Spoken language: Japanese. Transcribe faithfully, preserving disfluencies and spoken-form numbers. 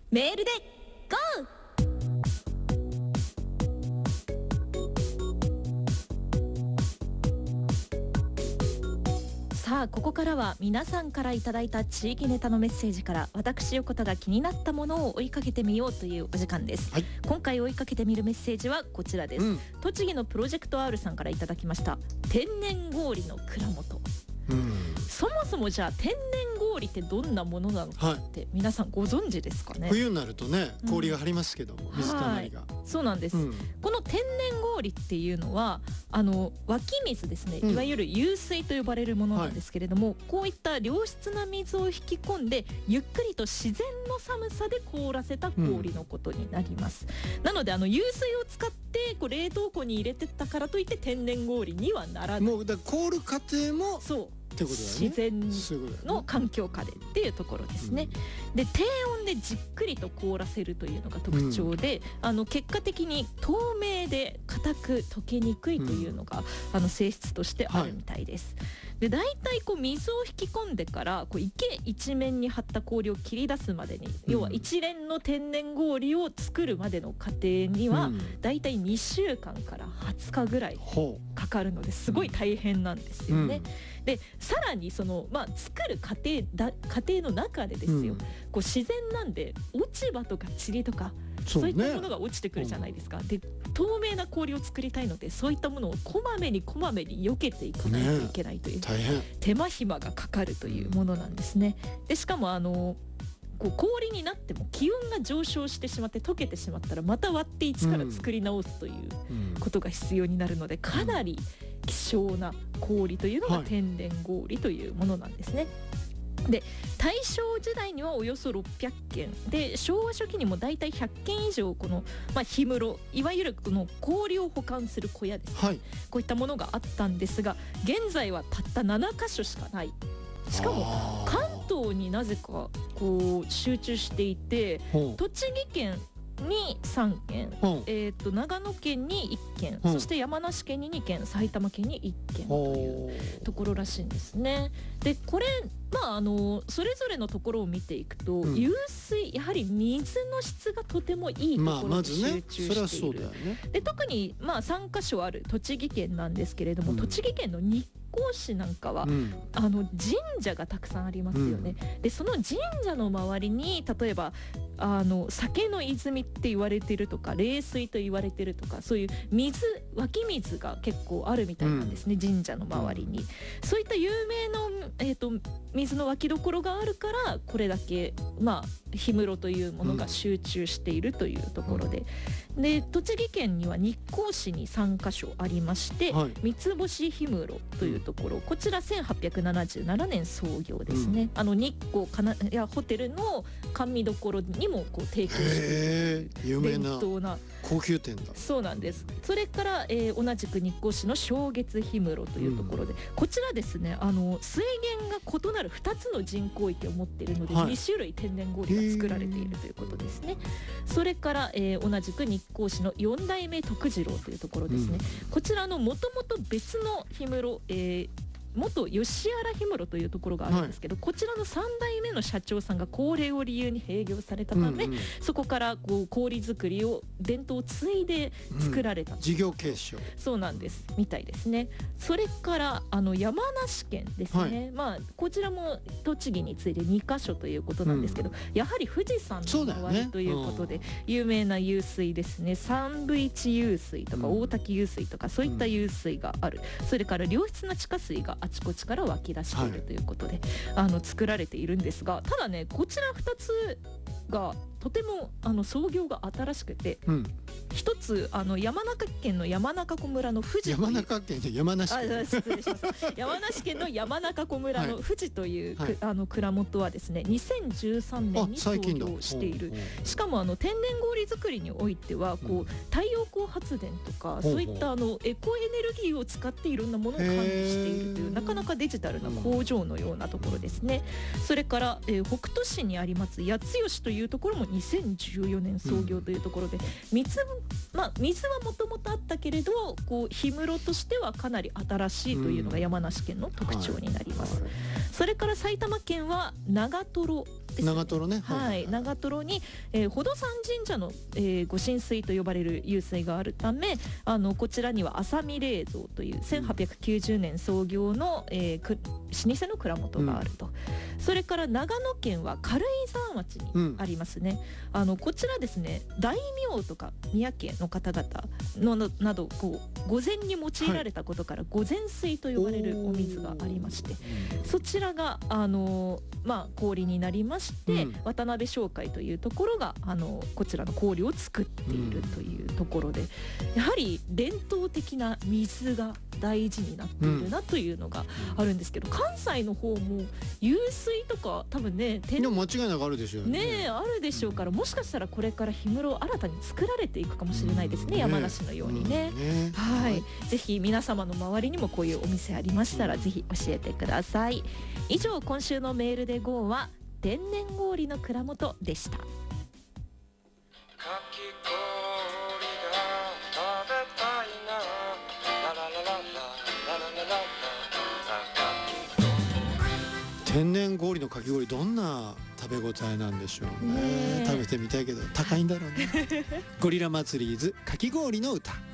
メールで ゴー。さあここからは皆さんからいただいた地域ネタのメッセージから私横田が気になったものを追いかけてみようというお時間です、はい、今回追いかけてみるメッセージはこちらです、うん、栃木のプロジェクト R さんからいただきました天然氷の蔵元、うん、そもそもじゃあ天然氷ってどんなものなのかって皆さんご存知ですかね。 冬になるとね氷が張りますけども、うん、水たまりが、 はい、そうなんです、うん、この天然氷っていうのはあの湧き水ですね、いわゆる湧水と呼ばれるものなんですけれども、うん、こういった良質な水を引き込んでゆっくりと自然の寒さで凍らせた氷のことになります、うん、なのであの湧水を使ってこう冷凍庫に入れてったからといって天然氷にはならない。 もうだ凍る過程もそうってことだよね、 自然の環境下でっていうところですね、うん、で低温でじっくりと凍らせるというのが特徴で、うん、あの結果的に透明で硬く溶けにくいというのが、うん、あの性質としてあるみたいです、はい、でだいたいこう水を引き込んでからこう池一面に張った氷を切り出すまでに、うん、要は一連の天然氷を作るまでの過程には、うん、だいたいにしゅうかんからはつかぐらいかかるのですごい大変なんですよね、うん、でさらにその、まあ、作る過程だ過程の中でですよ、うん、こう自然なんで落ち葉とか塵とかそう、ね、そういったものが落ちてくるじゃないですか、うん、で透明な氷を作りたいのでそういったものをこまめにこまめに避けていかないといけないという、ね、 大変手間暇がかかるというものなんですね。でしかもあのこう氷になっても気温が上昇してしまって溶けてしまったらまた割って一から作り直すということが必要になるので、かなり希少な氷というのが天然氷というものなんですね、はい、で大正時代にはおよそろっぴゃっけんで昭和初期にもだいたいひゃっけん以上この、まあ、氷室いわゆるこの氷を保管する小屋です、ね、はい、こういったものがあったんですが現在はたったななかしょしかない。しかも関東になぜかこう集中していて栃木県にさんけん、えー、と長野県にいっけん、そして山梨県ににけん、埼玉県にいっけんというところらしいんですね。でこれ、まあ、あのそれぞれのところを見ていくと、うん、湧水やはり水の質がとてもいいところに集中している、で特に、まあ、さんかしょある栃木県なんですけれども、うん、栃木県の日光市なんかは、うん、あの神社がたくさんありますよね、うん、でその神社の周りに例えばあの酒の泉って言われてるとか冷水と言われてるとかそういう水湧き水が結構あるみたいなんですね、うん、神社の周りに、うん、そういった有名な、えーと、水の湧きどころがあるからこれだけまあ氷室というものが集中しているというところで、うん、で栃木県には日光市にさんかしょありまして、はい、三つ星氷室というところ、こちらせんはっぴゃくななじゅうななねん創業ですね、うん、あの日光かなやホテルの甘味どころにもこう提供している伝統な高級店だ。 そうなんです。それから、えー、同じく日光市の正月氷室というところで、うん、こちらですねあの水源が異なるふたつの人工池を持っているので、はい、にしゅるい天然氷が作られているということですね。それから、えー、同じく日光市のよん代目徳次郎というところですね、うん、こちらのもともと別の氷室、えー元吉原氷室というところがあるんですけど、はい、こちらのさん代目の社長さんが高齢を理由に閉業されたため、うんうん、そこからこう氷作りを伝統を継いで作られた、うん、 事業継承そうなんですみたいですね。それからあの山梨県ですね、はい、まあこちらも栃木に次いでにかしょということなんですけど、うん、やはり富士山の周りということで、ね、うん、有名な湧水ですね、三部一湧水とか、うん、大滝湧水とかそういった湧水がある、うん、それから良質な地下水があちこちから湧き出しているということで、はい、あの作られているんですが、ただねこちらふたつがとてもあの創業が新しくて、うん、一つあの山中県の山中湖村の富士山中県の山梨県あ失礼します山梨県の山中湖村の富士という、はい、あの蔵元はですねにせんじゅうさんねんに創業している。しかもあの天然氷作りにおいてはこう、うん、太陽光発電とかそういったあのエコエネルギーを使っていろんなものを管理しているというなかなかデジタルな工場のようなところですね、うん、それから、えー、北杜市にあります八吉というところもにせんじゅうよねん創業というところで、うん、水まあ、水はもともとあったけれどこう氷室としてはかなり新しいというのが山梨県の特徴になります、うんはい、 それから埼玉県は長瀞ですね。 長瀞ね、 はい、長瀞に、えー、宝登山神社の、えー、ご神水と呼ばれる湧水があるため、あのこちらには浅見霊蔵というせんはっぴゃくきゅうじゅうねん創業の、えー、く老舗の蔵元があると、うん、それから長野県は軽井沢町にありますね、うん、あのこちらですね、大名とか宮家の方々のなどこう御前に用いられたことから、はい、御前水と呼ばれるお水がありまして、そちらがあの、まあ、氷になりまして、うん、渡辺商会というところがあのこちらの氷を作っているというところで、やはり伝統的な水が大事になっているなというのがあるんですけど、関西の方も湧水とか多分ね、 でも間違いなくあるでしょうね。 ね、あるでしょうから、もしかしたらこれから氷室を新たに作られていくかもしれないですね、うんね、山梨のようにね、うんね、はい、はい、ぜひ皆様の周りにもこういうお店ありましたら、うん、ぜひ教えてください。以上、今週のメールで ゴー は天然氷の蔵元でした。 天然氷のかき氷、どんな食べ応えなんでしょうね。食べてみたいけど高いんだろうね。ゴリラ祭りーズかき氷の歌。